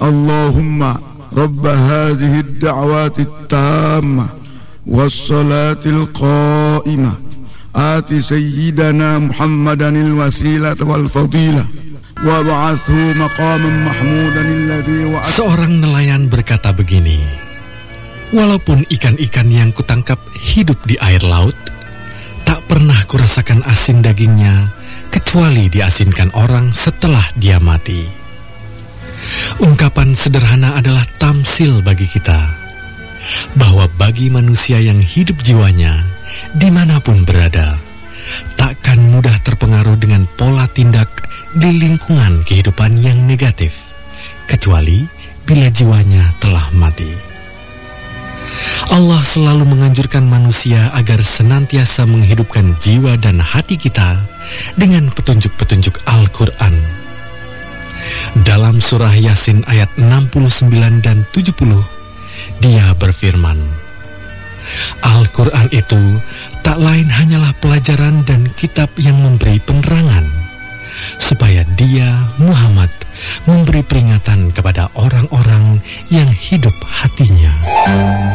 Allahumma rabb hadhihi ad-da'wati at-tammah was-salatil qa'imah ati sayyidana Muhammadan al-wasilah wal fadilah wa ba'athu maqaman mahmudan alladhi wa'ata. Seorang nelayan berkata begini, walaupun ikan-ikan yang kutangkap hidup di air laut, tak pernah kurasakan asin dagingnya kecuali diasinkan orang setelah dia mati. Ungkapan sederhana adalah tamsil bagi kita, bahwa bagi manusia yang hidup jiwanya dimanapun berada, takkan mudah terpengaruh dengan pola tindak di lingkungan kehidupan yang negatif, kecuali bila jiwanya telah mati. Allah selalu menganjurkan manusia agar senantiasa menghidupkan jiwa dan hati kita dengan petunjuk-petunjuk Al-Quran. Dalam surah Yasin ayat 69 dan 70, Dia berfirman, Al-Quran itu tak lain hanyalah pelajaran dan kitab yang memberi penerangan, supaya Dia, Muhammad, memberi peringatan kepada orang-orang yang hidup hatinya.